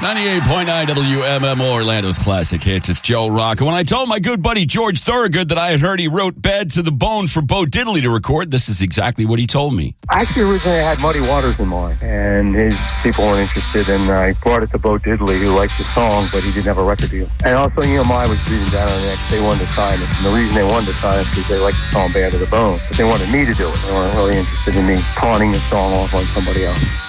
98.9 WMMO, Orlando's classic hits. It's Joe Rock. And when I told my good buddy George Thorogood that I had heard he wrote Bad to the Bone for Bo Diddley to record, this is exactly what he told me. Actually, originally I had Muddy Waters in mind, and his people weren't interested, and I brought it to Bo Diddley, who liked the song, but he didn't have a record deal. And also, EMI was breathing down on the neck. They wanted to sign it, and the reason they wanted to sign it is because they liked the song Bad to the Bone. But they wanted me to do it. They weren't really interested in me pawning the song off on somebody else.